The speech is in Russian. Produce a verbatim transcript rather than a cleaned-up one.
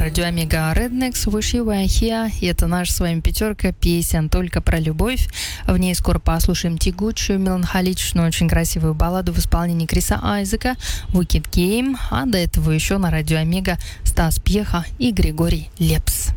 радио Омега Rednex, Wish You Were Here. И это наша с вами пятерка песен только про любовь. В ней скоро послушаем тягучую, меланхоличную, очень красивую балладу в исполнении Криса Айзека Wicked Game. А до этого еще на радио Омега Стас Пьеха и Григорий Лепс.